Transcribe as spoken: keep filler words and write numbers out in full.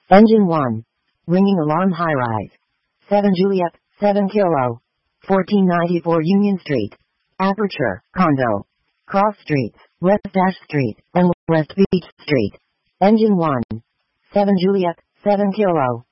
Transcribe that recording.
Engine one. Ringing alarm high-rise. seven Juliet, seven Kilo. fourteen ninety-four Union Street. Aperture, condo. Cross streets, West Dash Street, and West Beach Street. Engine one. seven Juliet, seven Kilo.